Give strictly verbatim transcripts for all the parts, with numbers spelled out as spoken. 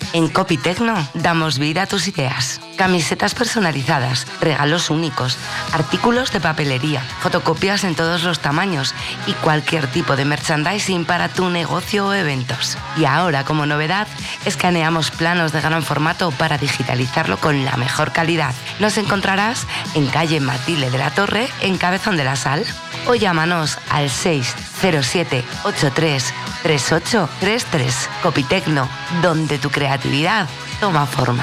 En Copitecno damos vida a tus ideas. Camisetas personalizadas, regalos únicos, artículos de papelería, fotocopias en todos los tamaños y cualquier tipo de merchandising para tu negocio o eventos. Y ahora, como novedad, escaneamos planos de gran formato para digitalizarlo con la mejor calidad. Nos encontrarás en calle Matilde de la Torre, en Cabezón de la Sal. O llámanos al seis cero siete ocho tres tres ocho tres tres. Copitecno, donde tu creatividad toma forma.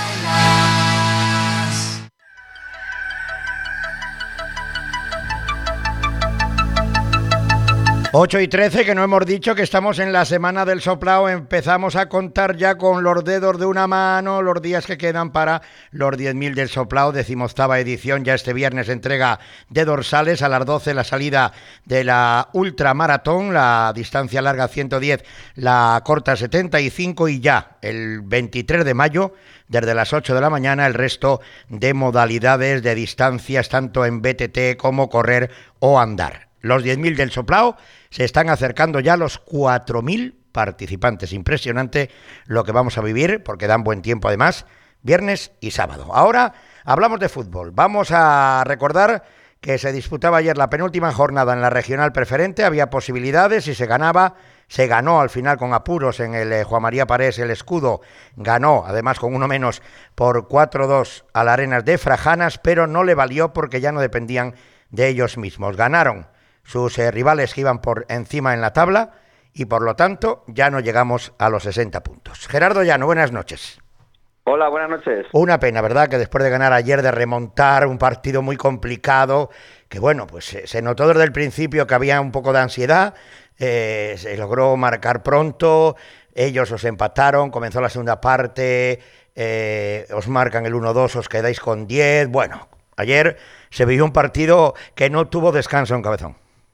ocho y trece, que no hemos dicho que estamos en la semana del soplao. Empezamos a contar ya con los dedos de una mano los días que quedan para los diez mil del soplao, decimoctava edición. Ya este viernes entrega de dorsales a las doce la salida de la ultramaratón, la distancia larga ciento diez, la corta setenta y cinco, y ya el veintitrés de mayo desde las ocho de la mañana el resto de modalidades de distancias, tanto en B T T como correr o andar. Los diez mil del soplao se están acercando ya a los cuatro mil participantes. Impresionante lo que vamos a vivir, porque dan buen tiempo además, viernes y sábado. Ahora hablamos de fútbol. Vamos a recordar que se disputaba ayer la penúltima jornada en la regional preferente. Había posibilidades y se ganaba. Se ganó al final con apuros en el eh, Juan María Parés. El Escudo ganó, además con uno menos, por cuatro dos al Arenas de Frajanas, pero no le valió porque ya no dependían de ellos mismos. Ganaron sus eh, rivales que iban por encima en la tabla y por lo tanto ya no llegamos a los sesenta puntos. Gerardo Llano, buenas noches. Hola, buenas noches. Una pena, ¿verdad?, que después de ganar ayer, de remontar un partido muy complicado, que bueno, pues eh, se notó desde el principio que había un poco de ansiedad, eh, se logró marcar pronto, ellos os empataron, comenzó la segunda parte, eh, os marcan el uno dos, os quedáis con diez, bueno, ayer se vivió un partido que no tuvo descanso en Cabezón.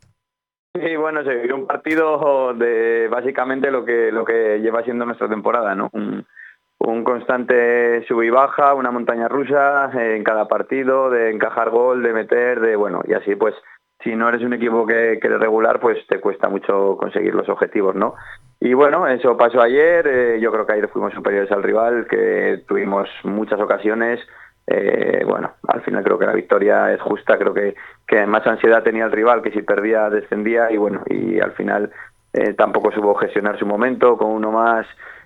Sí, bueno, se vivió un partido de básicamente lo que lo que lleva siendo nuestra temporada, ¿no? Un, un constante sub y baja, una montaña rusa en cada partido, de encajar gol, de meter, de bueno, y así pues, si no eres un equipo que, que eres regular, pues te cuesta mucho conseguir los objetivos, ¿no? Y bueno, eso pasó ayer, eh, yo creo que ayer fuimos superiores al rival, que tuvimos muchas ocasiones. Eh, bueno, al final creo que la victoria es justa, creo que, que más ansiedad tenía el rival, que si perdía descendía, y bueno, y al final eh, tampoco supo gestionar su momento, con uno más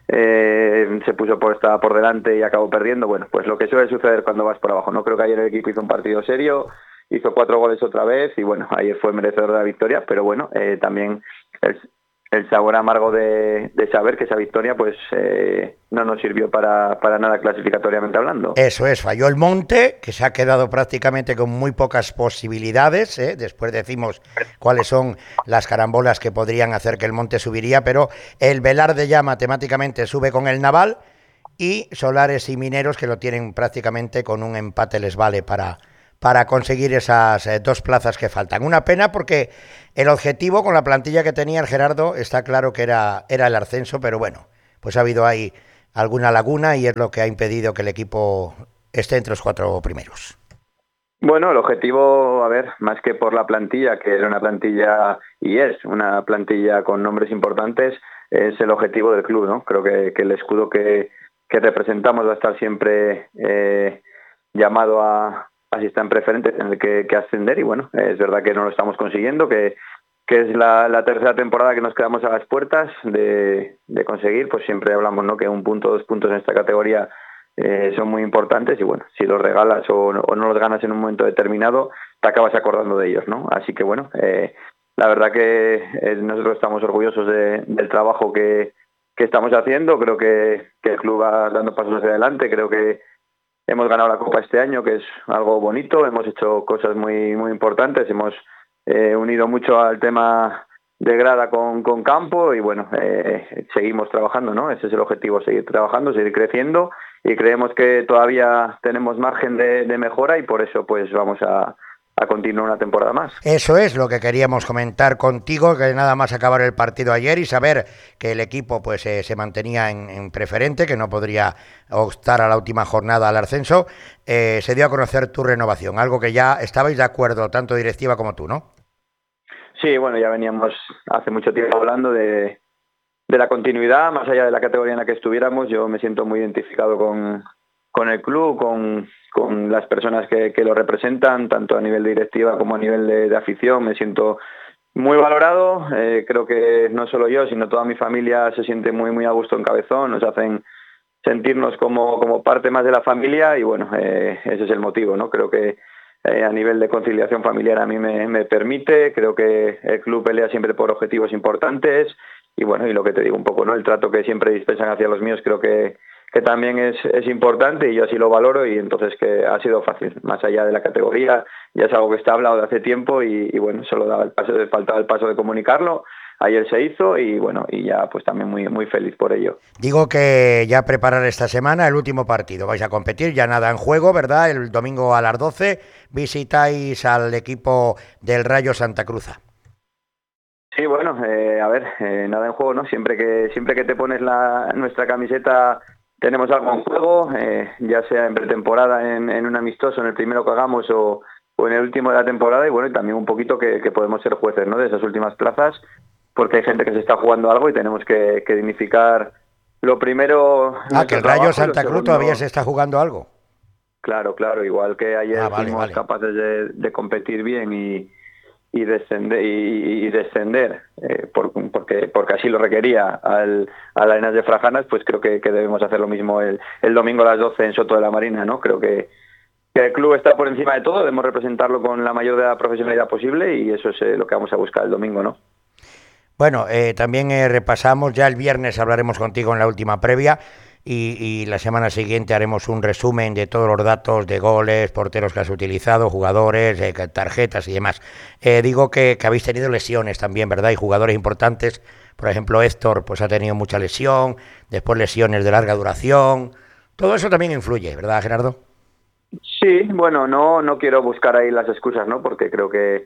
eh, se puso por estaba por delante y acabó perdiendo. Bueno, pues lo que suele suceder cuando vas por abajo, ¿no? Creo que ayer el equipo hizo un partido serio, hizo cuatro goles otra vez y bueno, ayer fue merecedor de la victoria, pero bueno, eh, también el, el sabor amargo de, de saber que esa victoria pues eh, no nos sirvió para, para nada clasificatoriamente hablando. Eso es, falló el Monte, que se ha quedado prácticamente con muy pocas posibilidades, ¿eh? Después decimos cuáles son las carambolas que podrían hacer que el Monte subiría, pero el Velarde ya matemáticamente sube con el Naval, y Solares y Mineros, que lo tienen prácticamente con un empate, les vale para... para conseguir esas eh, dos plazas que faltan. Una pena porque el objetivo con la plantilla que tenía el Gerardo está claro que era, era el ascenso, pero bueno, pues ha habido ahí alguna laguna y es lo que ha impedido que el equipo esté entre los cuatro primeros. Bueno, el objetivo, a ver, más que por la plantilla, que era una plantilla y es una plantilla con nombres importantes, es el objetivo del club, ¿no? Creo que, que el escudo que, que representamos va a estar siempre eh, llamado a así está en preferente, tener que, que ascender, y bueno, es verdad que no lo estamos consiguiendo, que, que es la, la tercera temporada que nos quedamos a las puertas de, de conseguir. Pues siempre hablamos, ¿no?, que un punto, dos puntos en esta categoría eh, son muy importantes, y bueno, si los regalas o, o no los ganas en un momento determinado, te acabas acordando de ellos, ¿no? Así que bueno, eh, la verdad que eh, nosotros estamos orgullosos de, del trabajo que, que estamos haciendo. Creo que, que el club va dando pasos hacia adelante, creo que hemos ganado la Copa este año, que es algo bonito, hemos hecho cosas muy muy importantes, hemos eh, unido mucho al tema de grada con, con campo, y bueno, eh, seguimos trabajando, ¿no? Ese es el objetivo, seguir trabajando, seguir creciendo, y creemos que todavía tenemos margen de, de mejora, y por eso pues vamos a, a continuar una temporada más. Eso es lo que queríamos comentar contigo, que nada más acabar el partido ayer y saber que el equipo pues eh, se mantenía en, en preferente, que no podría optar a la última jornada al ascenso. Eh, se dio a conocer tu renovación, algo que ya estabais de acuerdo, tanto directiva como tú, ¿no? Sí, bueno, ya veníamos hace mucho tiempo hablando de, de la continuidad, más allá de la categoría en la que estuviéramos. Yo me siento muy identificado con, con el club, con, con las personas que, que lo representan, tanto a nivel de directiva como a nivel de, de afición. Me siento muy valorado. Eh, creo que no solo yo, sino toda mi familia se siente muy, muy a gusto en Cabezón. Nos hacen sentirnos como, como parte más de la familia y bueno, eh, ese es el motivo, ¿no? Creo que eh, a nivel de conciliación familiar a mí me, me permite. Creo que el club pelea siempre por objetivos importantes y bueno, y lo que te digo un poco, ¿no? El trato que siempre dispensan hacia los míos creo que, que también es, es importante y yo así lo valoro, y entonces que ha sido fácil, más allá de la categoría, ya es algo que está hablado de hace tiempo y, y bueno, solo daba el paso, faltaba el paso de comunicarlo. Ayer se hizo y bueno, y ya pues también muy, muy feliz por ello. Digo que ya preparar esta semana el último partido. Vais a competir, ya nada en juego, ¿verdad? El domingo a las doce visitáis al equipo del Rayo Santa Cruz. Sí, bueno, eh, a ver, eh, nada en juego, ¿no? Siempre que siempre que te pones la nuestra camiseta tenemos algo en juego, eh, ya sea en pretemporada, en, en un amistoso, en el primero que hagamos o, o en el último de la temporada, y bueno, y también un poquito que, que podemos ser jueces, ¿no? De esas últimas plazas, porque hay gente que se está jugando algo y tenemos que, que dignificar lo primero. Ah, que el Rayo Santa Cruz todavía se está jugando algo. Claro, claro, igual que ayer ah, vale, fuimos vale. capaces de, de competir bien y y descender y, y descender eh, por, porque porque así lo requería al, a la Arenas de Frajanas, pues creo que, que debemos hacer lo mismo el, el domingo a las doce en Soto de la Marina, ¿no? Creo que, que el club está por encima de todo, debemos representarlo con la mayor de la profesionalidad posible y eso es eh, lo que vamos a buscar el domingo, ¿no? Bueno, eh, también eh, repasamos, ya el viernes hablaremos contigo en la última previa y, y la semana siguiente haremos un resumen de todos los datos de goles, porteros que has utilizado, jugadores, eh, tarjetas y demás. Eh, digo que, que habéis tenido lesiones también, ¿verdad? Y jugadores importantes, por ejemplo Héctor pues ha tenido mucha lesión, después lesiones de larga duración, todo eso también influye, ¿verdad, Gerardo? Sí, bueno, no, no quiero buscar ahí las excusas, ¿no? Porque creo que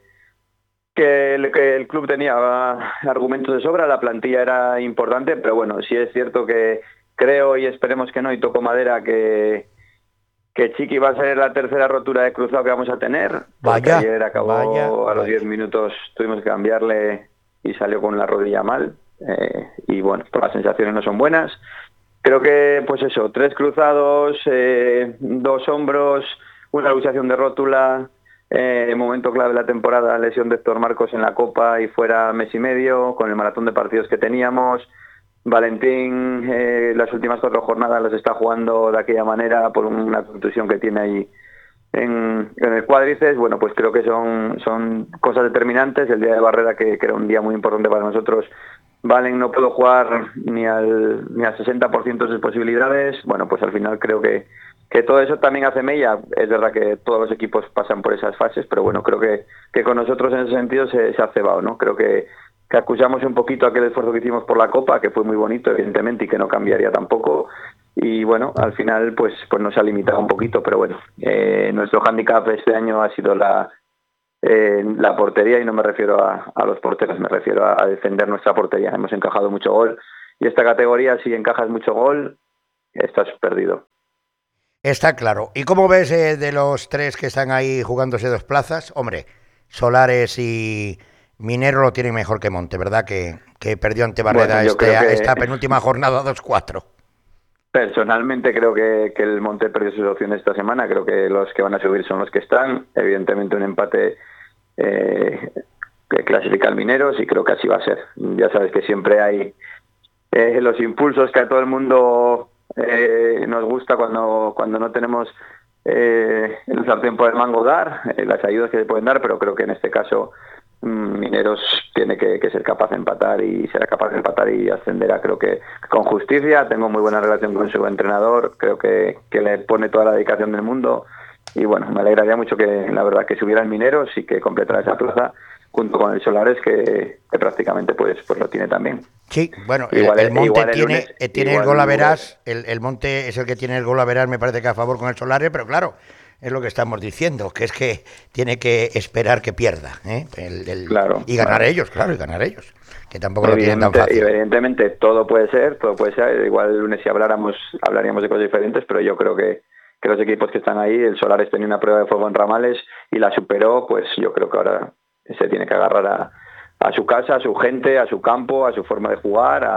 Que el, que el club tenía argumentos de sobra, la plantilla era importante, pero bueno, sí es cierto que creo y esperemos que no, y toco madera, que, que Chiqui va a ser la tercera rotura de cruzado que vamos a tener, porque vaya, ayer acabó vaya, a los vaya. diez minutos, tuvimos que cambiarle y salió con la rodilla mal, eh, y bueno, pues las sensaciones no son buenas. Creo que, pues eso, tres cruzados, eh, dos hombros, una luxación de rótula. Eh, momento clave de la temporada, lesión de Héctor Marcos en la Copa y fuera mes y medio, con el maratón de partidos que teníamos. Valentín, eh, las últimas cuatro jornadas las está jugando de aquella manera por una contusión que tiene ahí en, en el cuádriceps. Bueno, pues creo que son, son cosas determinantes. El día de Barrera, que, que era un día muy importante para nosotros, Valen no puedo jugar ni al, ni al sesenta por ciento de sus posibilidades. Bueno, pues al final creo que que todo eso también hace mella. Es verdad que todos los equipos pasan por esas fases, pero bueno, creo que, que con nosotros en ese sentido se, se ha cebado, ¿no? Creo que, que acusamos un poquito aquel esfuerzo que hicimos por la Copa, que fue muy bonito, evidentemente, y que no cambiaría tampoco. Y bueno, al final pues, pues nos ha limitado un poquito, pero bueno, eh, nuestro hándicap este año ha sido la, eh, la portería, y no me refiero a, a los porteros, me refiero a, a defender nuestra portería. Hemos encajado mucho gol, y esta categoría, si encajas mucho gol, estás perdido. Está claro. ¿Y cómo ves eh, de los tres que están ahí jugándose dos plazas? Hombre, Solares y Minero lo tienen mejor que Monte, ¿verdad? Que, que perdió ante Barreda bueno, este, que... esta penúltima jornada dos cuatro. Personalmente creo que, que el Monte perdió sus opciones esta semana. Creo que los que van a subir son los que están. Evidentemente un empate eh, que clasifica al Mineros, y creo que así va a ser. Ya sabes que siempre hay eh, los impulsos que a todo el mundo... Eh, nos gusta cuando cuando no tenemos eh, el sartén por el mango dar, eh, las ayudas que se pueden dar, pero creo que en este caso mmm, Mineros tiene que, que ser capaz de empatar, y será capaz de empatar y ascenderá, creo que con justicia. Tengo muy buena relación con su entrenador, creo que, que le pone toda la dedicación del mundo, y bueno, me alegraría mucho que la verdad que subiera el Mineros y que completara esa plaza junto con el Solares, que, que prácticamente pues, pues lo tiene también. Sí, bueno, igual, el, el Monte igual el tiene, lunes, eh, tiene el gol a verás, el, el Monte es el que tiene el gol a verás, me parece que a favor con el Solares, pero claro, es lo que estamos diciendo, que es que tiene que esperar que pierda, ¿eh? el, el, claro, y ganar claro. ellos, claro, y ganar ellos, que tampoco lo tienen tan fácil. Evidentemente todo puede ser, todo puede ser, igual el lunes si habláramos, hablaríamos de cosas diferentes, pero yo creo que, que los equipos que están ahí, el Solares tenía una prueba de fuego en Ramales y la superó, pues yo creo que ahora se tiene que agarrar a, a su casa, a su gente, a su campo, a su forma de jugar, a,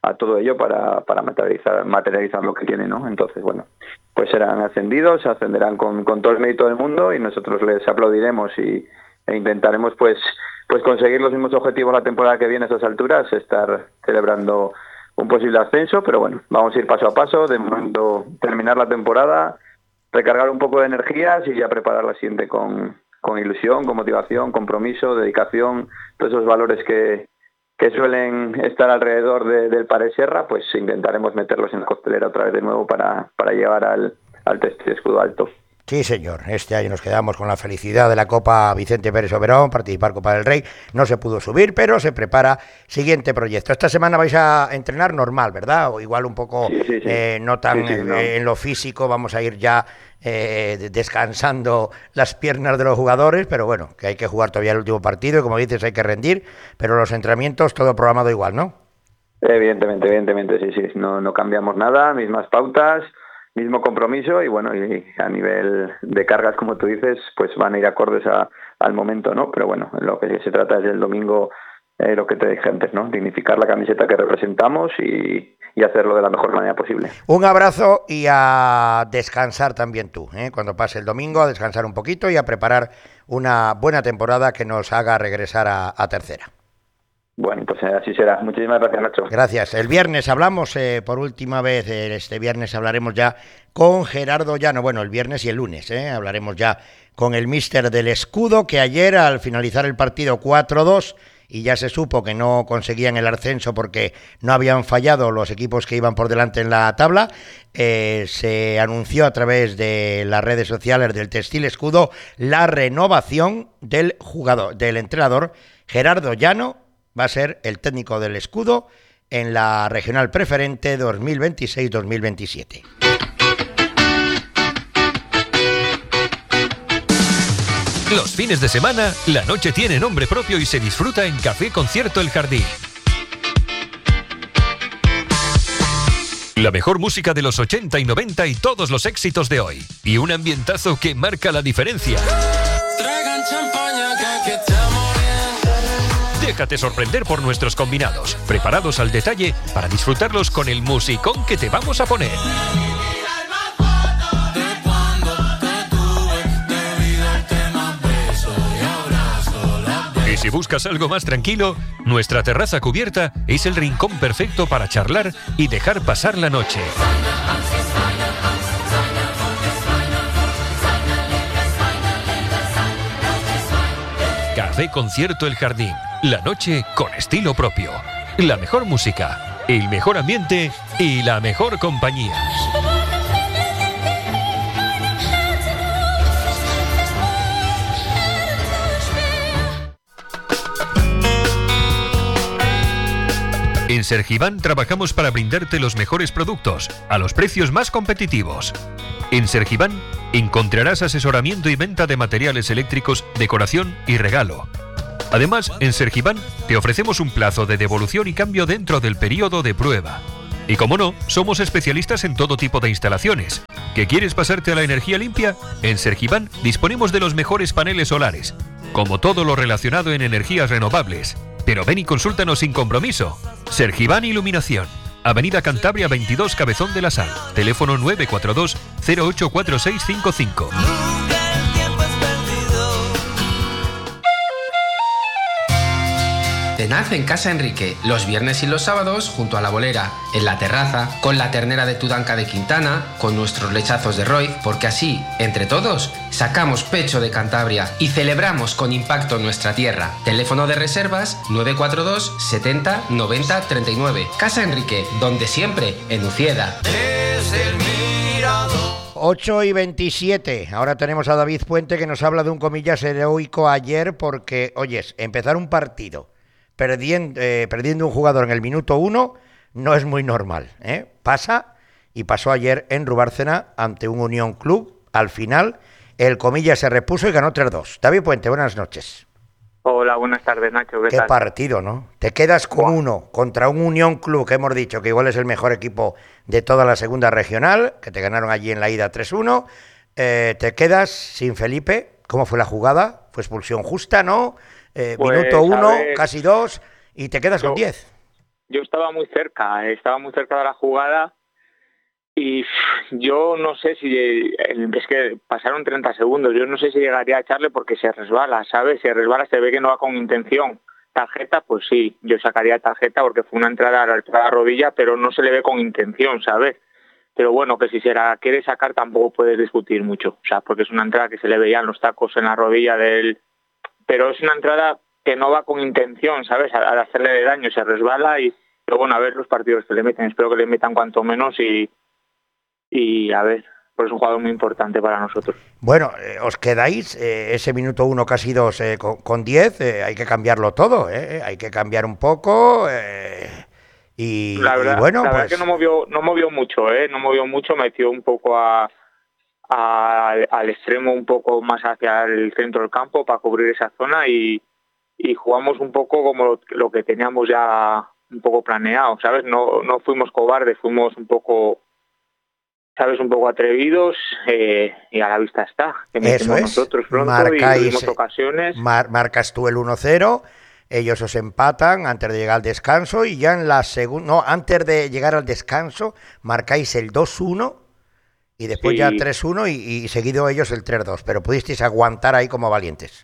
a todo ello para, para materializar, materializar lo que tiene, ¿no? Entonces, bueno, pues serán ascendidos, ascenderán con, con todo el mérito del mundo y nosotros les aplaudiremos y, e intentaremos pues, pues conseguir los mismos objetivos la temporada que viene a esas alturas, estar celebrando un posible ascenso, pero bueno, vamos a ir paso a paso, de momento terminar la temporada, recargar un poco de energías y ya preparar la siguiente con, con ilusión, con motivación, compromiso, dedicación, todos esos valores que, que suelen estar alrededor de, del Pared Serra, pues intentaremos meterlos en la costelera otra vez de nuevo para, para llegar al, al Textil Escudo Alto. Sí, señor. Este año nos quedamos con la felicidad de la Copa Vicente Pérez Oberón, participar Copa del Rey. No se pudo subir, pero se prepara siguiente proyecto. Esta semana vais a entrenar normal, ¿verdad? O igual un poco sí, sí, sí. Eh, no tan sí, sí, no. Eh, en lo físico, vamos a ir ya eh, descansando las piernas de los jugadores, pero bueno, que hay que jugar todavía el último partido y como dices hay que rendir, pero los entrenamientos todo programado igual, ¿no? Evidentemente, evidentemente, sí, sí. No, no cambiamos nada, mismas pautas, mismo compromiso y bueno, y a nivel de cargas, como tú dices, pues van a ir acordes a, al momento, ¿no? Pero bueno, lo que se trata es el domingo, eh, lo que te dije antes, ¿no? Dignificar la camiseta que representamos y, y hacerlo de la mejor manera posible. Un abrazo y a descansar también tú, ¿eh? Cuando pase el domingo, a descansar un poquito y a preparar una buena temporada que nos haga regresar a, a tercera. Bueno, pues así será. Muchísimas gracias, Nacho. Gracias. El viernes hablamos, eh, por última vez, eh, este viernes hablaremos ya con Gerardo Llano. Bueno, el viernes y el lunes, eh, hablaremos ya con el míster del Escudo, que ayer al finalizar el partido cuatro dos, y ya se supo que no conseguían el ascenso porque no habían fallado los equipos que iban por delante en la tabla, eh, se anunció a través de las redes sociales del Textil Escudo la renovación del jugador, del entrenador Gerardo Llano. Va a ser el técnico del Escudo en la Regional Preferente dos mil veintiséis dos mil veintisiete. Los fines de semana, la noche tiene nombre propio y se disfruta en Café Concierto El Jardín. La mejor música de los ochenta y noventa y todos los éxitos de hoy. Y un ambientazo que marca la diferencia. Traigan champaña que Déjate sorprender por nuestros combinados, preparados al detalle para disfrutarlos con el musicón que te vamos a poner. Y si buscas algo más tranquilo, nuestra terraza cubierta es el rincón perfecto para charlar y dejar pasar la noche. Café Concierto El Jardín. La noche con estilo propio. La mejor música, el mejor ambiente y la mejor compañía. En Sergiván trabajamos para brindarte los mejores productos a los precios más competitivos. En Sergiván encontrarás asesoramiento y venta de materiales eléctricos, decoración y regalo. Además, en Sergiván te ofrecemos un plazo de devolución y cambio dentro del periodo de prueba. Y como no, somos especialistas en todo tipo de instalaciones. ¿Que quieres pasarte a la energía limpia? En Sergiván disponemos de los mejores paneles solares, como todo lo relacionado en energías renovables. Pero ven y consúltanos sin compromiso. Sergiván Iluminación. Avenida Cantabria veintidós, Cabezón de la Sal. Teléfono nueve cuatro dos cero ocho cuatro seis cinco cinco. Cenad en Casa Enrique, los viernes y los sábados junto a la bolera, en la terraza, con la ternera de Tudanca de Quintana, con nuestros lechazos de Roy, porque así, entre todos, sacamos pecho de Cantabria y celebramos con impacto nuestra tierra. Teléfono de reservas nueve cuatro dos setenta noventa treinta y nueve. Casa Enrique, donde siempre, en Ucieda. Desde el mirador. ocho y veintisiete. Ahora tenemos a David Puente que nos habla de un comillas heroico ayer porque, oyes, empezar un partido Perdiendo, eh, perdiendo un jugador en el minuto uno no es muy normal, ¿eh? Pasa, y pasó ayer en Rubárcena ante un Unión Club. Al final, el comilla se repuso y ganó tres dos. David Puente, buenas noches. Hola, buenas tardes, Nacho. ¿Qué, ¿Qué tal? partido, ¿no? Te quedas con wow. uno contra un Unión Club, que hemos dicho que igual es el mejor equipo de toda la segunda regional, que te ganaron allí en la ida tres uno. Eh, te quedas sin Felipe. ¿Cómo fue la jugada? ¿Fue expulsión justa, no? Eh, pues, minuto uno, ver, casi dos, y te quedas yo, con diez. yo estaba muy cerca, estaba muy cerca de la jugada y yo no sé si, es que pasaron treinta segundos, yo no sé si llegaría a echarle porque se resbala, ¿sabes? Se resbala, se ve que no va con intención. Tarjeta, pues sí, yo sacaría tarjeta porque fue una entrada a la altura de la rodilla, pero no se le ve con intención, ¿sabes? Pero bueno, que si se la quiere sacar tampoco puedes discutir mucho, o sea, porque es una entrada que se le veían los tacos en la rodilla del... Pero es una entrada que no va con intención, ¿sabes? Al hacerle daño se resbala y... Pero bueno, a ver los partidos que le meten, espero que le metan cuanto menos y... Y a ver... Pues es un jugador muy importante para nosotros. Bueno, eh, os quedáis eh, ese minuto uno, casi dos, eh, con diez, eh, hay que cambiarlo todo, eh, hay que cambiar un poco eh, y, la verdad, y bueno, la pues... verdad que no movió, no movió mucho, eh, no movió mucho, metió un poco a, a, al extremo, un poco más hacia el centro del campo para cubrir esa zona y, y jugamos un poco como lo, lo que teníamos ya un poco planeado, ¿sabes? No, no fuimos cobardes, fuimos un poco... sabes, un poco atrevidos eh, y a la vista está, que Eso es, nosotros pronto marcáis, y tuvimos ocasiones. Mar, marcas tú el uno cero, ellos os empatan antes de llegar al descanso y ya en la segunda, no, antes de llegar al descanso marcáis el dos uno y después sí. ya tres uno y, y seguido ellos el tres dos, pero pudisteis aguantar ahí como valientes.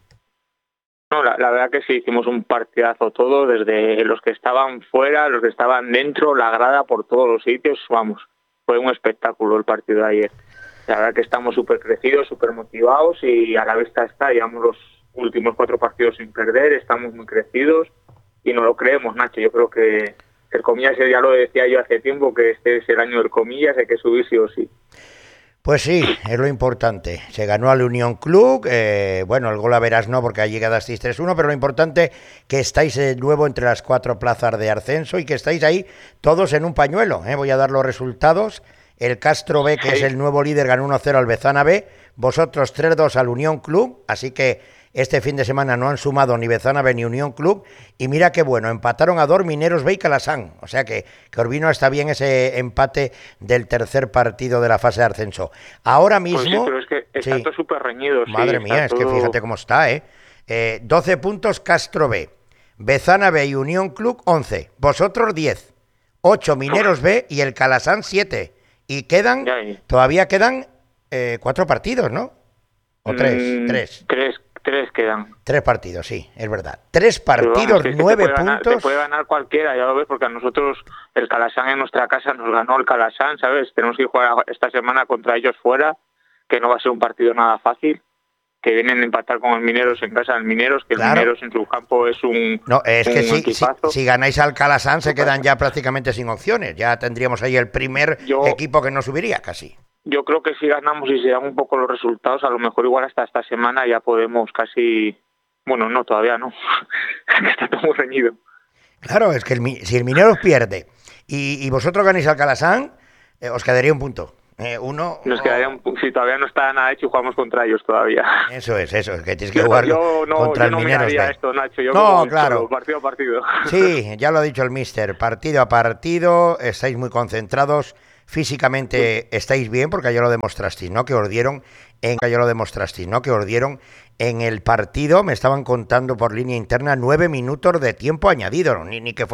No, la, la verdad que sí, hicimos un partidazo todo, desde los que estaban fuera, los que estaban dentro, la grada por todos los sitios, vamos. Fue un espectáculo el partido de ayer. La verdad que estamos súper crecidos, súper motivados y a la vista está. Llevamos los últimos cuatro partidos sin perder, estamos muy crecidos y no lo creemos, Nacho. Yo creo que el Comillas, ya lo decía yo hace tiempo, que este es el año del Comillas, hay que subir sí o sí. Pues sí, es lo importante. Se ganó al Unión Club, eh, bueno, el gol a veras no, porque allí quedasteis tres uno, pero lo importante que estáis de nuevo entre las cuatro plazas de ascenso y que estáis ahí todos en un pañuelo. ¿eh? Voy a dar los resultados. El Castro B, que sí. es el nuevo líder, ganó uno cero al Bezana B, vosotros tres dos al Unión Club, así que este fin de semana no han sumado ni Bezana B ni Unión Club, y mira qué bueno, empataron a dos Mineros B y Calasán, o sea que, que os vino hasta bien ese empate del tercer partido de la fase de ascenso. Ahora mismo... Pues sí, pero es que está sí. todo súper reñido. Madre sí, mía, es todo... que fíjate cómo está, ¿eh? eh doce puntos Castro B, Bezana B y Unión Club once, vosotros diez, ocho Mineros B y el Calasán siete, y quedan, ya, ya. todavía quedan eh, cuatro partidos, ¿no? O tres, mm, tres. Tres. Tres quedan. Tres partidos, sí, es verdad. Tres partidos, vamos, nueve te puntos. Ganar, te puede ganar cualquiera, ya lo ves, porque a nosotros el Calasán en nuestra casa nos ganó el Calasán, ¿sabes? Tenemos que jugar esta semana contra ellos fuera, que no va a ser un partido nada fácil, que vienen a empatar con el Mineros en casa del Mineros, que claro. el Mineros en su campo es un No, es un que si, si, si ganáis al Calasán se quedan ya prácticamente sin opciones, ya tendríamos ahí el primer Yo... equipo que no subiría casi. Yo creo que si ganamos y se dan un poco los resultados, a lo mejor igual hasta esta semana ya podemos casi... Bueno, no, todavía no. Está todo muy reñido. Claro, es que el, si el Mineros pierde y, y vosotros ganáis al Calasán, eh, os quedaría un punto. Eh, uno... Nos quedaría un punto. Si todavía no está nada hecho y jugamos contra ellos todavía. Eso es, eso es, que tienes que yo, jugar yo no, contra yo no el Mineros. Yo no esto, Nacho. Yo no, claro. Solo, partido a partido. Sí, ya lo ha dicho el míster. Partido a partido, estáis muy concentrados. Físicamente estáis bien porque ya lo demostrasteis, ¿no? Que os dieron en ya lo demostrasteis, ¿no? Que os dieron en el partido, me estaban contando por línea interna nueve minutos de tiempo añadido, ni, ni que